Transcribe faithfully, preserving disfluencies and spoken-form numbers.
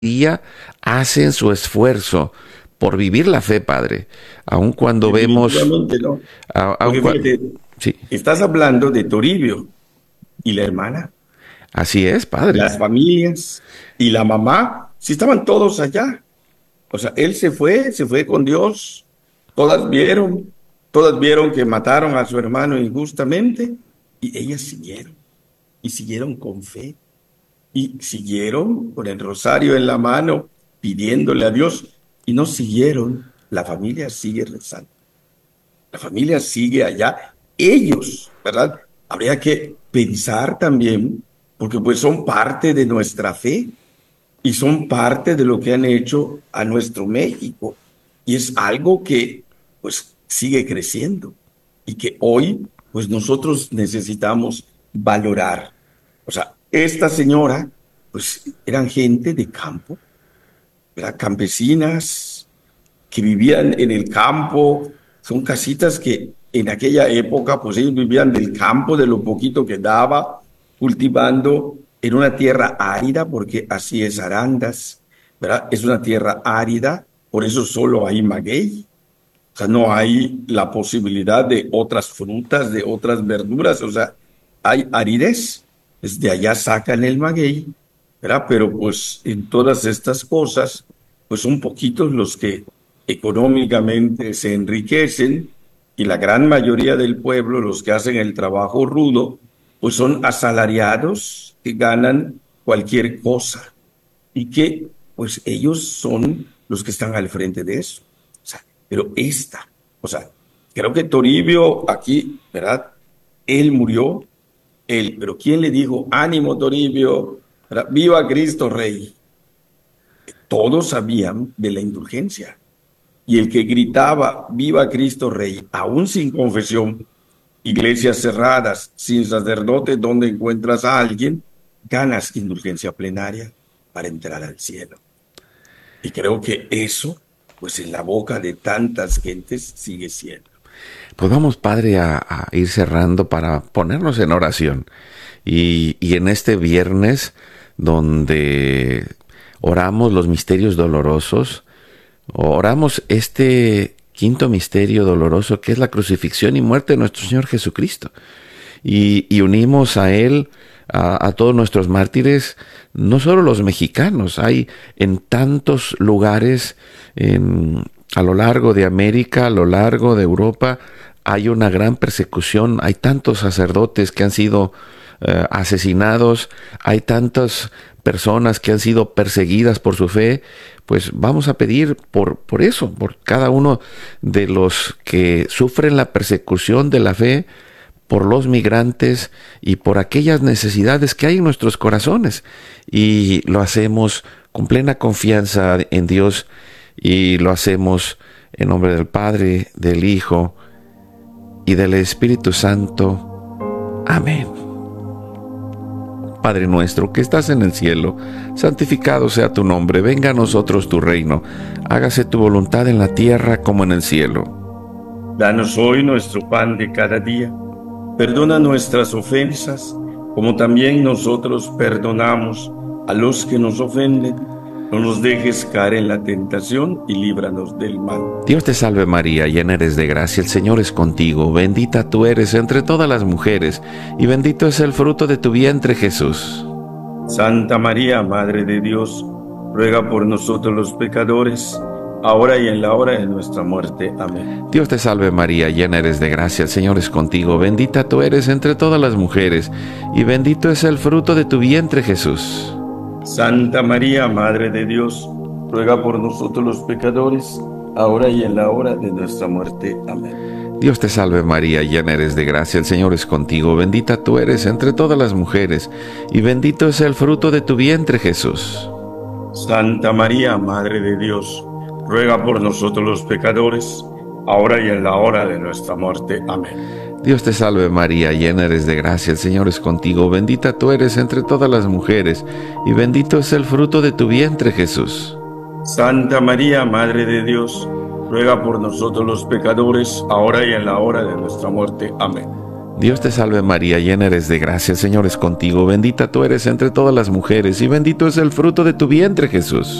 día hacen su esfuerzo por vivir la fe, Padre, aun cuando vemos, Definitivamente no. a- aun Porque cua- fíjate, sí, estás hablando de Toribio y la hermana, así es, Padre. las familias y la mamá, sí estaban todos allá. O sea, él se fue, se fue con Dios. Todas vieron, todas vieron que mataron a su hermano injustamente y ellas siguieron y siguieron con fe y siguieron con el rosario en la mano pidiéndole a Dios y no siguieron. La familia sigue rezando. La familia sigue allá. Ellos, ¿verdad? Habría que pensar también, porque pues son parte de nuestra fe y son parte de lo que han hecho a nuestro México. Y es algo que pues sigue creciendo y que hoy pues nosotros necesitamos valorar. O sea, esta señora pues eran gente de campo, ¿verdad? Campesinas que vivían en el campo, son casitas que en aquella época, pues ellos vivían del campo, de lo poquito que daba, cultivando en una tierra árida, porque así es Arandas, ¿verdad? Es una tierra árida, por eso solo hay maguey, o sea, no hay la posibilidad de otras frutas, de otras verduras, o sea, hay aridez, desde allá sacan el maguey, ¿verdad? Pero pues en todas estas cosas, pues son poquitos los que económicamente se enriquecen y la gran mayoría del pueblo, los que hacen el trabajo rudo, pues son asalariados que ganan cualquier cosa y que pues ellos son los que están al frente de eso. O sea, pero esta, o sea, creo que Toribio aquí, ¿verdad? Él murió, él, pero ¿quién le dijo, ánimo Toribio, ¿verdad? Viva Cristo Rey? Todos sabían de la indulgencia. Y el que gritaba, viva Cristo Rey, aún sin confesión, iglesias cerradas, sin sacerdote, donde encuentras a alguien, ganas indulgencia plenaria para entrar al cielo. Y creo que eso, pues en la boca de tantas gentes sigue siendo. Pues vamos, Padre, a, a ir cerrando para ponernos en oración. Y, y en este viernes, donde oramos los misterios dolorosos, oramos este quinto misterio doloroso que es la crucifixión y muerte de nuestro Señor Jesucristo. Y, y unimos a Él, a, a todos nuestros mártires, no solo los mexicanos, hay en tantos lugares en, a lo largo de América, a lo largo de Europa, hay una gran persecución, hay tantos sacerdotes que han sido eh, asesinados, hay tantas personas que han sido perseguidas por su fe. Pues vamos a pedir por, por eso, por cada uno de los que sufren la persecución de la fe, por los migrantes y por aquellas necesidades que hay en nuestros corazones. Y lo hacemos con plena confianza en Dios y lo hacemos en nombre del Padre, del Hijo y del Espíritu Santo. Amén. Padre nuestro que estás en el cielo, santificado sea tu nombre, venga a nosotros tu reino, hágase tu voluntad en la tierra como en el cielo. Danos hoy nuestro pan de cada día. Perdona nuestras ofensas, como también nosotros perdonamos a los que nos ofenden. No nos dejes caer en la tentación y líbranos del mal. Dios te salve María, llena eres de gracia, el Señor es contigo, bendita tú eres entre todas las mujeres, y bendito es el fruto de tu vientre Jesús. Santa María, Madre de Dios, ruega por nosotros los pecadores, ahora y en la hora de nuestra muerte. Amén. Dios te salve María, llena eres de gracia, el Señor es contigo, bendita tú eres entre todas las mujeres, y bendito es el fruto de tu vientre Jesús. Santa María, Madre de Dios, ruega por nosotros los pecadores, ahora y en la hora de nuestra muerte. Amén. Dios te salve María, llena eres de gracia, el Señor es contigo, bendita tú eres entre todas las mujeres, y bendito es el fruto de tu vientre Jesús. Santa María, Madre de Dios, ruega por nosotros los pecadores, ahora y en la hora de nuestra muerte. Amén. Dios te salve María, llena eres de gracia, el Señor es contigo, bendita tú eres entre todas las mujeres, y bendito es el fruto de tu vientre Jesús. Santa María, Madre de Dios, ruega por nosotros los pecadores, ahora y en la hora de nuestra muerte. Amén. Dios te salve María, llena eres de gracia, el Señor es contigo, bendita tú eres entre todas las mujeres y bendito es el fruto de tu vientre Jesús.